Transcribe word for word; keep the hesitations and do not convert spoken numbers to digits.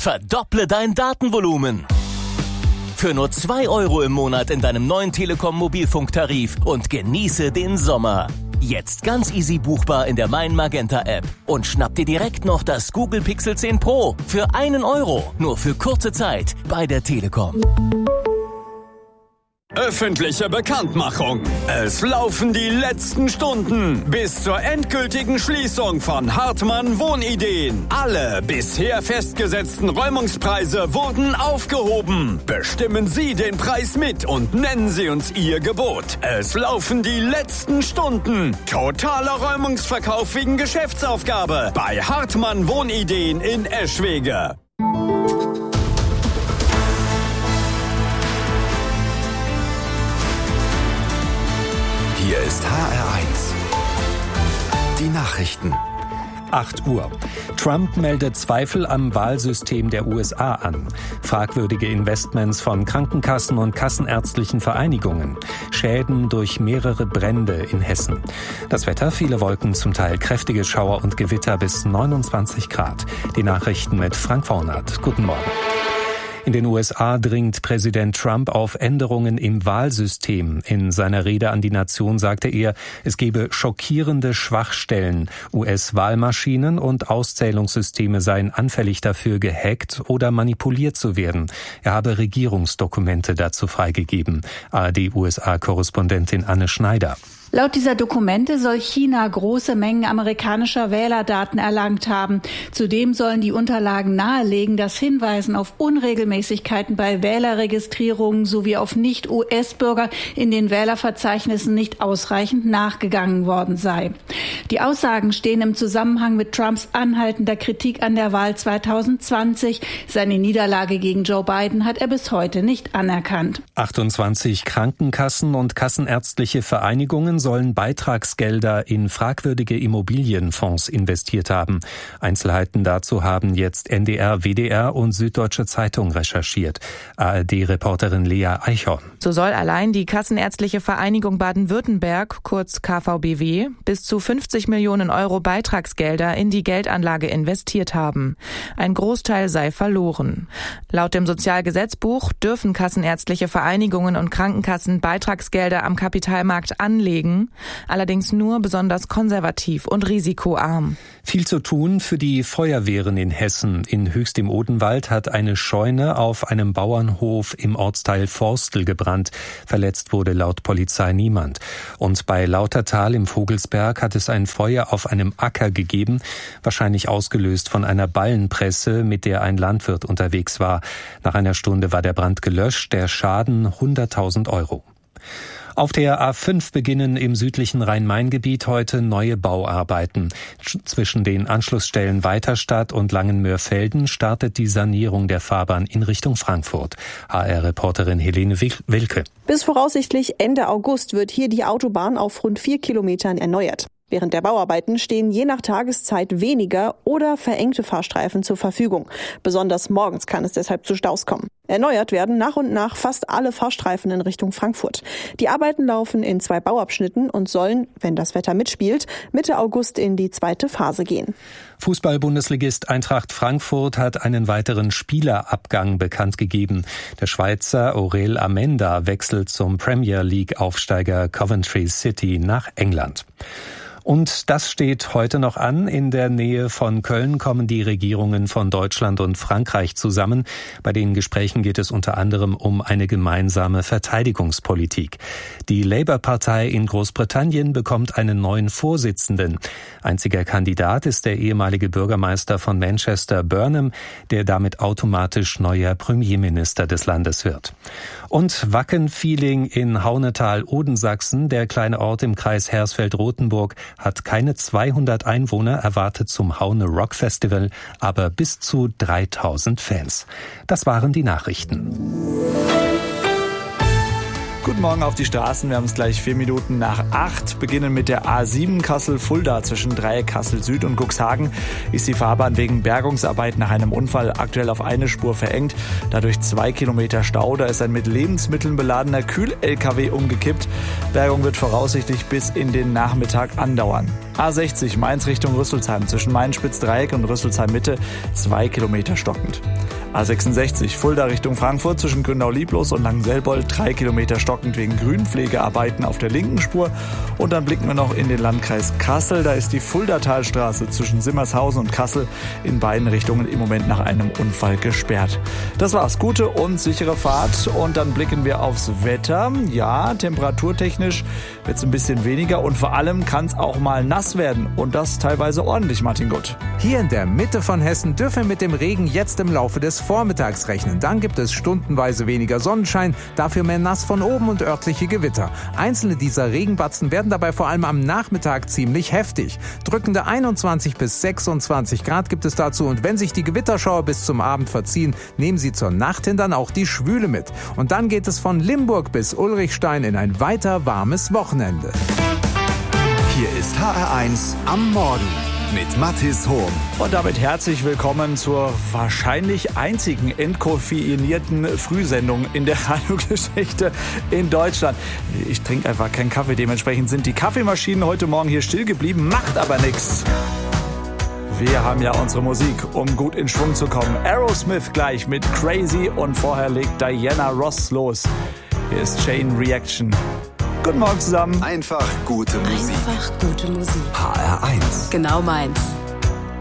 Verdopple dein Datenvolumen. Für nur zwei Euro im Monat in deinem neuen Telekom-Mobilfunktarif und genieße den Sommer. Jetzt ganz easy buchbar in der Mein Magenta App. Und schnapp dir direkt noch das Google Pixel zehn Pro für einen Euro. Nur für kurze Zeit bei der Telekom. Öffentliche Bekanntmachung. Es laufen die letzten Stunden bis zur endgültigen Schließung von Hartmann Wohnideen. Alle bisher festgesetzten Räumungspreise wurden aufgehoben. Bestimmen Sie den Preis mit und nennen Sie uns Ihr Gebot. Es laufen die letzten Stunden. Totaler Räumungsverkauf wegen Geschäftsaufgabe bei Hartmann Wohnideen in Eschwege. Hier ist H R eins. Die Nachrichten. acht Uhr. Trump meldet Zweifel am Wahlsystem der U S A an. Fragwürdige Investments von Krankenkassen und kassenärztlichen Vereinigungen. Schäden durch mehrere Brände in Hessen. Das Wetter, viele Wolken, zum Teil kräftige Schauer und Gewitter bis neunundzwanzig Grad. Die Nachrichten mit Frank Vornat. Guten Morgen. In den U S A dringt Präsident Trump auf Änderungen im Wahlsystem. In seiner Rede an die Nation sagte er, es gebe schockierende Schwachstellen. U S-Wahlmaschinen und Auszählungssysteme seien anfällig dafür, gehackt oder manipuliert zu werden. Er habe Regierungsdokumente dazu freigegeben. A R D-U S A-Korrespondentin Anne Schneider. Laut dieser Dokumente soll China große Mengen amerikanischer Wählerdaten erlangt haben. Zudem sollen die Unterlagen nahelegen, dass Hinweisen auf Unregelmäßigkeiten bei Wählerregistrierungen sowie auf Nicht-U S-Bürger in den Wählerverzeichnissen nicht ausreichend nachgegangen worden sei. Die Aussagen stehen im Zusammenhang mit Trumps anhaltender Kritik an der Wahl zweitausendzwanzig. Seine Niederlage gegen Joe Biden hat er bis heute nicht anerkannt. achtundzwanzig Krankenkassen und kassenärztliche Vereinigungen sollen Beitragsgelder in fragwürdige Immobilienfonds investiert haben. Einzelheiten dazu haben jetzt N D R, W D R und Süddeutsche Zeitung recherchiert. A R D-Reporterin Lea Eichhorn. So soll allein die Kassenärztliche Vereinigung Baden-Württemberg, kurz K V B W, bis zu fünfzig Millionen Euro Beitragsgelder in die Geldanlage investiert haben. Ein Großteil sei verloren. Laut dem Sozialgesetzbuch dürfen kassenärztliche Vereinigungen und Krankenkassen Beitragsgelder am Kapitalmarkt anlegen, allerdings nur besonders konservativ und risikoarm. Viel zu tun für die Feuerwehren in Hessen. In Höchst im Odenwald hat eine Scheune auf einem Bauernhof im Ortsteil Forstel gebrannt. Verletzt wurde laut Polizei niemand. Und bei Lautertal im Vogelsberg hat es ein Feuer auf einem Acker gegeben, wahrscheinlich ausgelöst von einer Ballenpresse, mit der ein Landwirt unterwegs war. Nach einer Stunde war der Brand gelöscht, der Schaden hunderttausend Euro. Auf der A fünf beginnen im südlichen Rhein-Main-Gebiet heute neue Bauarbeiten. Zwischen den Anschlussstellen Weiterstadt und Langenmörfelden startet die Sanierung der Fahrbahn in Richtung Frankfurt. H R-Reporterin Helene Wilke. Bis voraussichtlich Ende August wird hier die Autobahn auf rund vier Kilometern erneuert. Während der Bauarbeiten stehen je nach Tageszeit weniger oder verengte Fahrstreifen zur Verfügung. Besonders morgens kann es deshalb zu Staus kommen. Erneuert werden nach und nach fast alle Fahrstreifen in Richtung Frankfurt. Die Arbeiten laufen in zwei Bauabschnitten und sollen, wenn das Wetter mitspielt, Mitte August in die zweite Phase gehen. Fußball-Bundesligist Eintracht Frankfurt hat einen weiteren Spielerabgang bekannt gegeben. Der Schweizer Aurel Amenda wechselt zum Premier League-Aufsteiger Coventry City nach England. Und das steht heute noch an. In der Nähe von Köln kommen die Regierungen von Deutschland und Frankreich zusammen. Bei den Gesprächen geht es unter anderem um eine gemeinsame Verteidigungspolitik. Die Labour-Partei in Großbritannien bekommt einen neuen Vorsitzenden. Einziger Kandidat ist der ehemalige Bürgermeister von Manchester, Burnham, der damit automatisch neuer Premierminister des Landes wird. Und Wacken-Feeling in Haunetal-Odensachsen, der kleine Ort im Kreis Hersfeld-Rotenburg, hat keine zweihundert Einwohner, erwartet zum Haune Rock Festival aber bis zu dreitausend Fans. Das waren die Nachrichten. Guten Morgen auf die Straßen. Wir haben es gleich vier Minuten nach acht. Beginnen mit der A sieben Kassel-Fulda zwischen Dreieck Kassel Süd und Cuxhagen. Ist die Fahrbahn wegen Bergungsarbeit nach einem Unfall aktuell auf eine Spur verengt. Dadurch zwei Kilometer Stau. Da ist ein mit Lebensmitteln beladener Kühl-L K W umgekippt. Bergung wird voraussichtlich bis in den Nachmittag andauern. A sechzig Mainz Richtung Rüsselsheim zwischen Mainspitz-Dreieck und Rüsselsheim Mitte zwei Kilometer stockend. A sechsundsechzig Fulda Richtung Frankfurt zwischen Grünau-Lieblos und Langenselbold drei Kilometer stockend wegen Grünpflegearbeiten auf der linken Spur. Und dann blicken wir noch in den Landkreis Kassel. Da ist die Fuldatalstraße zwischen Simmershausen und Kassel in beiden Richtungen im Moment nach einem Unfall gesperrt. Das war's. Gute und sichere Fahrt. Und dann blicken wir aufs Wetter. Ja, temperaturtechnisch wird es ein bisschen weniger und vor allem kann es auch mal nass werden. Und das teilweise ordentlich, Martin Gutt. Hier in der Mitte von Hessen dürfen wir mit dem Regen jetzt im Laufe des Vormittags rechnen. Dann gibt es stundenweise weniger Sonnenschein, dafür mehr Nass von oben und örtliche Gewitter. Einzelne dieser Regenbatzen werden dabei vor allem am Nachmittag ziemlich heftig. Drückende einundzwanzig bis sechsundzwanzig Grad gibt es dazu und wenn sich die Gewitterschauer bis zum Abend verziehen, nehmen sie zur Nacht hin dann auch die Schwüle mit. Und dann geht es von Limburg bis Ulrichstein in ein weiter warmes Wochenende. Hier ist H R eins am Morgen mit Mathis Hohm. Und damit herzlich willkommen zur wahrscheinlich einzigen entkoffeinierten Frühsendung in der Radiogeschichte in Deutschland. Ich trinke einfach keinen Kaffee, dementsprechend sind die Kaffeemaschinen heute Morgen hier still geblieben, macht aber nichts. Wir haben ja unsere Musik, um gut in Schwung zu kommen. Aerosmith gleich mit Crazy und vorher legt Diana Ross los. Hier ist Chain Reaction. Guten Morgen zusammen. Einfach gute Musik. Einfach gute Musik. H R eins. Genau meins.